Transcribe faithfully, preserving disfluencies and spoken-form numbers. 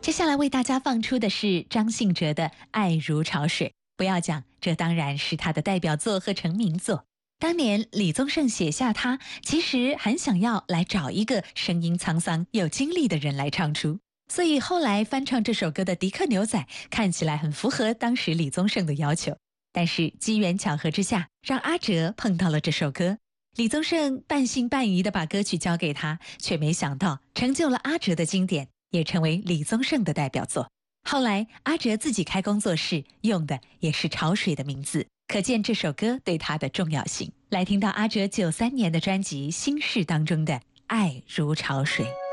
接下来为大家放出的是张信哲的《爱如潮水》。不要讲，这当然是他的代表作和成名作。当年李宗盛写下它，其实很想要来找一个声音沧桑、有经历的人来唱出。所以后来翻唱这首歌的迪克牛仔看起来很符合当时李宗盛的要求。但是机缘巧合之下，让阿哲碰到了这首歌。李宗盛半信半疑地把歌曲交给他，却没想到成就了阿哲的经典，也成为李宗盛的代表作。后来阿哲自己开工作室，用的也是潮水的名字，可见这首歌对他的重要性。来听到阿哲九三年的专辑《心事》当中的《爱如潮水》。